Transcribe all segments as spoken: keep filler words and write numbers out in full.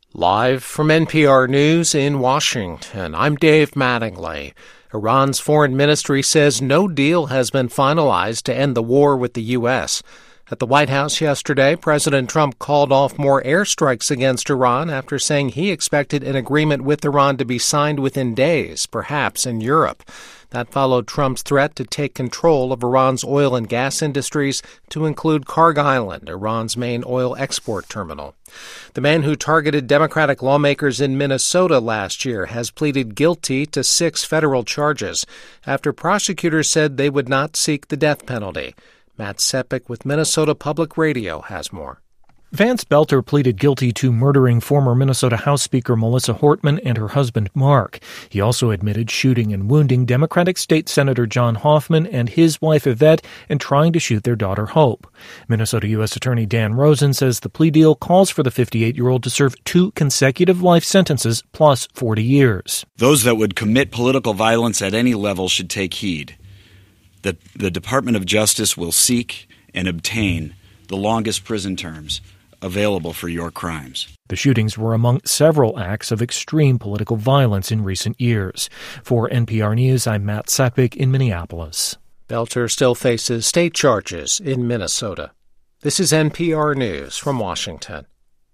Live from N P R News in Washington, I'm Dave Mattingly. Iran's foreign ministry says no deal has been finalized to end the war with the U S. At the White House yesterday, President Trump called off more airstrikes against Iran after saying he expected an agreement with Iran to be signed within days, perhaps in Europe. That followed Trump's threat to take control of Iran's oil and gas industries, to include Kharg Island, Iran's main oil export terminal. The man who targeted Democratic lawmakers in Minnesota last year has pleaded guilty to six federal charges after prosecutors said they would not seek the death penalty. Matt Sepik with Minnesota Public Radio has more. Vance Belter pleaded guilty to murdering former Minnesota House Speaker Melissa Hortman and her husband Mark. He also admitted shooting and wounding Democratic State Senator John Hoffman and his wife Yvette and trying to shoot their daughter Hope. Minnesota U S Attorney Dan Rosen says the plea deal calls for the fifty-eight-year-old to serve two consecutive life sentences plus forty years. Those that would commit political violence at any level should take heed. The, the Department of Justice will seek and obtain the longest prison terms available for your crimes. The shootings were among several acts of extreme political violence in recent years. For N P R News, I'm Matt Sepik in Minneapolis. Belter still faces state charges in Minnesota. This is N P R News from Washington.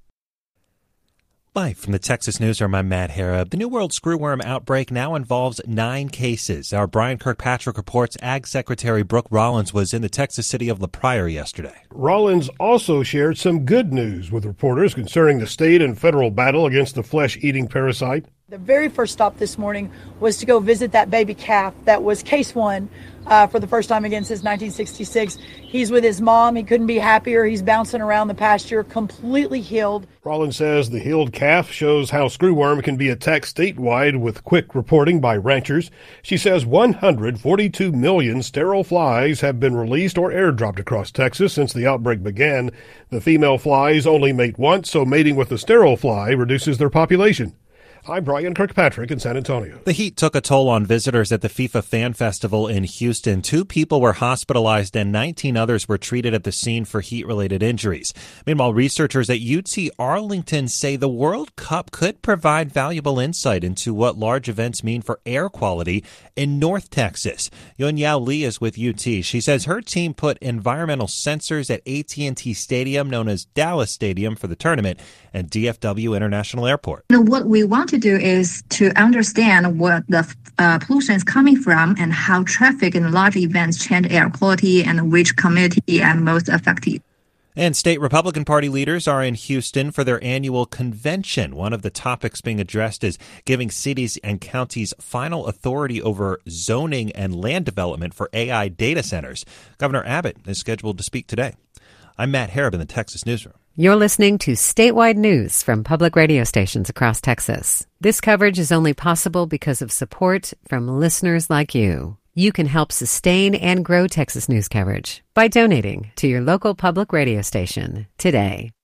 Live from the Texas Newsroom, I'm Matt Harrop. The New World screwworm outbreak now involves nine cases. Our Brian Kirkpatrick reports Ag Secretary Brooke Rollins was in the Texas city of La Pryor yesterday. Rollins also shared some good news with reporters concerning the state and federal battle against the flesh-eating parasite. The very first stop this morning was to go visit that baby calf that was case one uh, for the first time again since nineteen sixty-six. He's with his mom. He couldn't be happier. He's bouncing around the pasture, completely healed. Rollins says the healed calf shows how screwworm can be attacked statewide with quick reporting by ranchers. She says one hundred forty-two million sterile flies have been released or airdropped across Texas since the outbreak began. The female flies only mate once, so mating with the sterile fly reduces their population. I'm Brian Kirkpatrick in San Antonio. The heat took a toll on visitors at the FIFA Fan Festival in Houston. Two people were hospitalized and nineteen others were treated at the scene for heat-related injuries. Meanwhile, researchers at U T Arlington say the World Cup could provide valuable insight into what large events mean for air quality in North Texas. Yunyao Lee is with U T. She says her team put environmental sensors at A T and T Stadium, known as Dallas Stadium, for the tournament, and D F W International Airport. What we want to do is to understand where the uh, pollution is coming from and how traffic and large events change air quality and which community are most affected. And state Republican Party leaders are in Houston for their annual convention. One of the topics being addressed is giving cities and counties final authority over zoning and land development for A I data centers. Governor Abbott is scheduled to speak today. I'm Matt Harrop in the Texas Newsroom. You're listening to statewide news from public radio stations across Texas. This coverage is only possible because of support from listeners like you. You can help sustain and grow Texas news coverage by donating to your local public radio station today.